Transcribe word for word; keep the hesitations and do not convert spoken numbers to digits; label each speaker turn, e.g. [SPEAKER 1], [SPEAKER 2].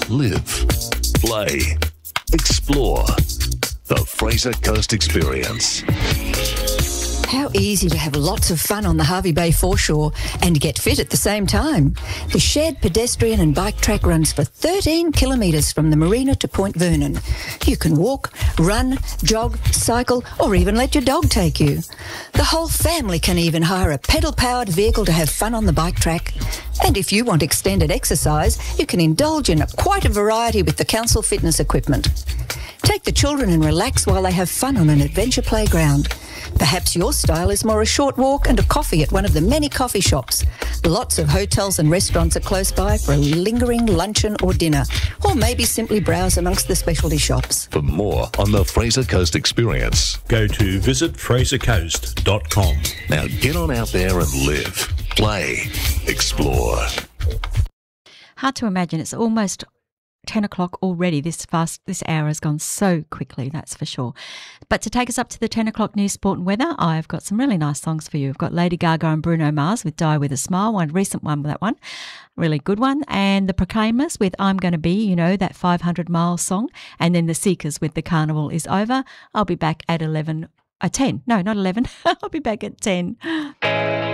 [SPEAKER 1] live, play, explore. The Fraser Coast Experience.
[SPEAKER 2] How easy to have lots of fun on the Hervey Bay foreshore and get fit at the same time. The shared pedestrian and bike track runs for thirteen kilometres from the marina to Point Vernon. You can walk, run, jog, cycle, or even let your dog take you. The whole family can even hire a pedal-powered vehicle to have fun on the bike track. And if you want extended exercise, you can indulge in quite a variety with the council fitness equipment. Take the children and relax while they have fun on an adventure playground. Perhaps your style is more a short walk and a coffee at one of the many coffee shops. Lots of hotels and restaurants are close by for a lingering luncheon or dinner, or maybe simply browse amongst the specialty shops.
[SPEAKER 1] For more on the Fraser Coast Experience,
[SPEAKER 3] go to visit fraser coast dot com.
[SPEAKER 1] Now get on out there and live, play, explore.
[SPEAKER 4] Hard to imagine. It's almost ten o'clock already. This fast, this hour has gone so quickly, that's for sure. But to take us up to the ten o'clock news, sport and weather, I've got some really nice songs for you. I've got Lady Gaga and Bruno Mars with Die With A Smile, one recent one, that one, really good one. And the Proclaimers with I'm Gonna Be, you know, that five hundred mile song. And then the Seekers with The Carnival Is Over. I'll be back at eleven, uh, ten. No, not eleven. I'll be back at ten.